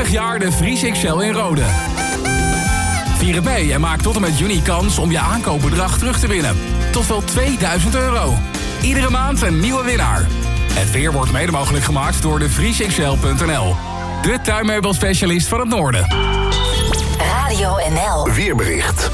20 jaar de Vries XL in Rode. Vier het mee en maak tot en met juni kans om je aankoopbedrag terug te winnen. Tot wel €2000. Iedere maand een nieuwe winnaar. Het weer wordt mede mogelijk gemaakt door de vriesxl.nl. De tuinmeubelspecialist van het Noorden. Radio NL. Weerbericht.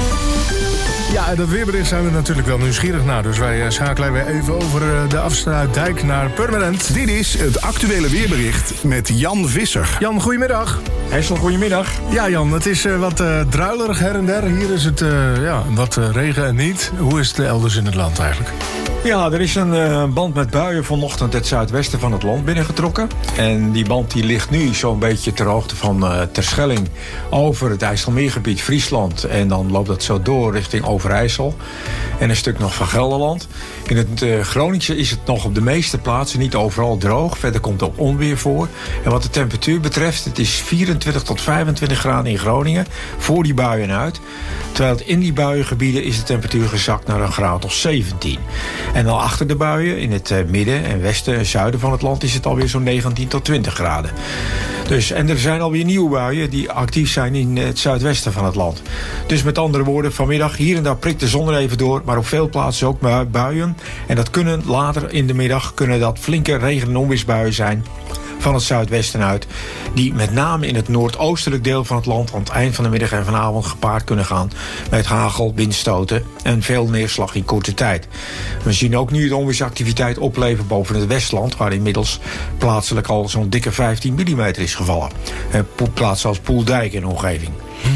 Ja, dat weerbericht zijn we natuurlijk wel nieuwsgierig naar. Dus wij schakelen weer even over de Afsluitdijk naar Purmerend. Dit is het actuele weerbericht met Jan Visser. Jan, goedemiddag. Hessel, goedemiddag. Ja, Jan, het is wat druilerig her en der. Hier is het wat regen en niet. Hoe is het elders in het land eigenlijk? Ja, er is een band met buien vanochtend het zuidwesten van het land binnengetrokken. En die band die ligt nu zo'n beetje ter hoogte van Terschelling over het IJsselmeergebied Friesland. En dan loopt dat zo door richting Overijssel. En een stuk nog van Gelderland. In het Groningse is het nog op de meeste plaatsen niet overal droog. Verder komt ook onweer voor. En wat de temperatuur betreft, het is 24 tot 25 graden in Groningen voor die buien uit. Terwijl in die buiengebieden is de temperatuur gezakt naar een graad of 17. En dan achter de buien, in het midden en westen en zuiden van het land, is het alweer zo'n 19 tot 20 graden. Dus, en er zijn alweer nieuwe buien die actief zijn in het zuidwesten van het land. Dus met andere woorden, vanmiddag hier en daar prikt de zon er even door, maar op veel plaatsen ook buien. En dat kunnen later in de middag dat flinke regen- en onweersbuien zijn van het zuidwesten uit, die met name in het noordoostelijk deel van het land aan het eind van de middag en vanavond gepaard kunnen gaan met hagel, windstoten en veel neerslag in korte tijd. We zien ook nu de onweersactiviteit opleveren boven het Westland, waar inmiddels plaatselijk al zo'n dikke 15 mm is gevallen. Plaatsen als Poeldijk en omgeving.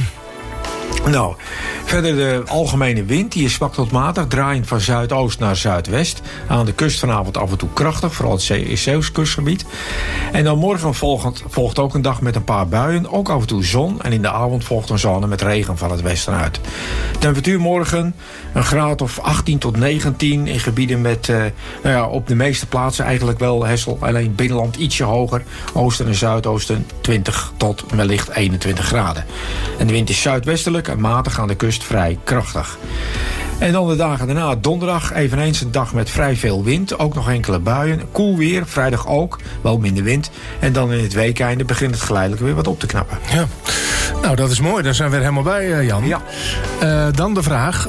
Nou, verder de algemene wind, die is zwak tot matig, draaiend van zuidoost naar zuidwest. Aan de kust vanavond af en toe krachtig, vooral het Zeeuws kustgebied. En dan morgen volgt ook een dag met een paar buien, ook af en toe zon. En in de avond volgt een zone met regen van het westen uit. Temperatuur morgen een graad of 18 tot 19 in gebieden met op de meeste plaatsen eigenlijk wel Hessel. Alleen binnenland ietsje hoger, oosten en zuidoosten 20 tot wellicht 21 graden. En de wind is zuidwestelijk en matig aan de kust vrij krachtig. En dan de dagen daarna, donderdag, eveneens een dag met vrij veel wind. Ook nog enkele buien. Koel weer, vrijdag ook, wel minder wind. En dan in het weekeinde begint het geleidelijk weer wat op te knappen. Ja, nou dat is mooi. Daar zijn we er helemaal bij, Jan. Ja. Dan de vraag,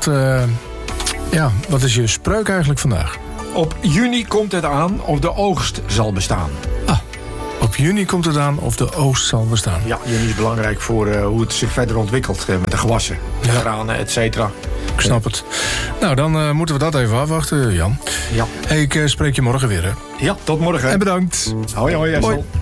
wat is je spreuk eigenlijk vandaag? Op juni komt het aan of de oogst zal bestaan. Op juni komt het aan of de oogst zal bestaan. Ja, juni is belangrijk voor hoe het zich verder ontwikkelt met de gewassen, de granen, et cetera. Ik snap het. Nou, dan moeten we dat even afwachten, Jan. Ja. Hey, ik spreek je morgen weer, hè? Ja, tot morgen. En bedankt. Hoi, Jessel. Hoi.